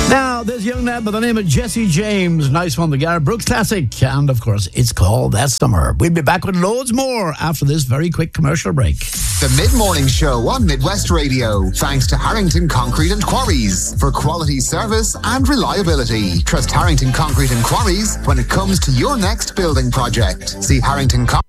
Now, this young lad by the name of Jesse James, nice one, the Garrett Brooks classic, and of course, it's called That Summer. We'll be back with loads more after this very quick commercial break. The Mid-Morning Show on Midwest Radio, thanks to Harrington Concrete and Quarries for quality service and reliability. Trust Harrington Concrete and Quarries when it comes to your next building project. See Harrington Concrete